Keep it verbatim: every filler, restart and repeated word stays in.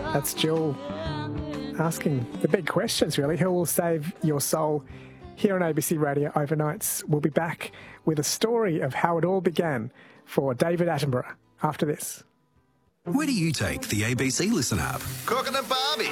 That's Jill asking the big questions, really. Who will save your soul? Here on A B C Radio Overnights, we'll be back with a story of how it all began for David Attenborough after this. Where do you take the A B C Listen app? Cooking and Barbie.